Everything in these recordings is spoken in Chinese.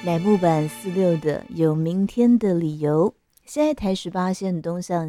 乃木坂46的有明天的理由。现在台18线东向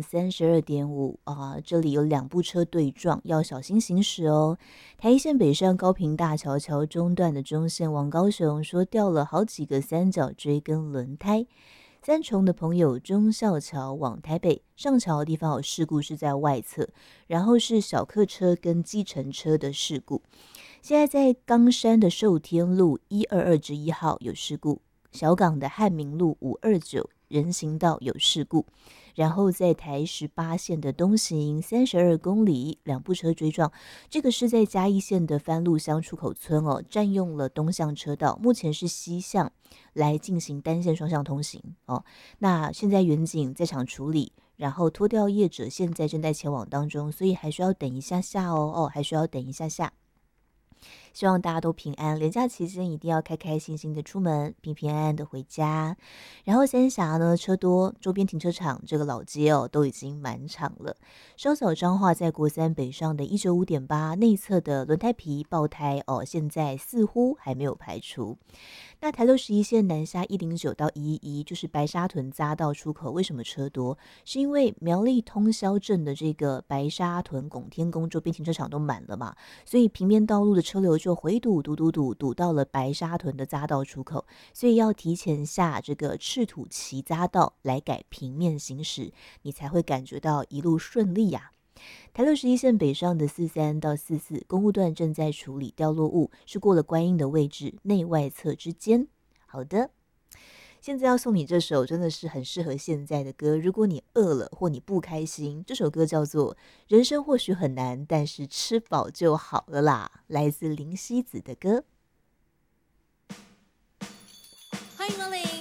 32.5这里有2部车对撞，要小心行驶哦。台一线北上高屏大桥桥中段的中线往高雄，说掉了好几个三角锥跟轮胎。三重的朋友，忠孝桥往台北上桥的地方有事故，是在外侧，然后是小客车跟计程车的事故。现在在冈山的寿天路122-1号有事故，小港的汉民路529人行道有事故，然后在台18线的东行32公里2部车追撞，这个是在嘉义县的番路乡出口村哦，占用了东向车道，目前是西向来进行单线双向通行哦。那现在远警在场处理，然后拖吊业者现在正在前往当中，所以还需要等一下下哦，还需要等一下下。希望大家都平安，连假期间一定要开开心心的出门，平平安安的回家。然后三峡呢车多，周边停车场这个老街哦都已经满场了。稍早彰化在国三北上的195.8内侧的轮胎皮爆胎哦，现在似乎还没有排除。那台61线南下109到111，就是白沙屯匝道出口，为什么车多？是因为苗栗通霄镇的这个白沙屯拱天宫周边停车场都满了嘛，所以平面道路的车流就回堵到了白沙屯的匝道出口，所以要提前下这个赤土崎匝道来改平面行驶，你才会感觉到一路顺利呀。台61线北上的43到44公路段正在处理掉落物，是过了观音的位置内外侧之间。好的，现在要送你这首真的是很适合现在的歌，如果你饿了或你不开心，这首歌叫做人生或许很难，但是吃饱就好了啦，来自林夕子的歌。 欢迎光临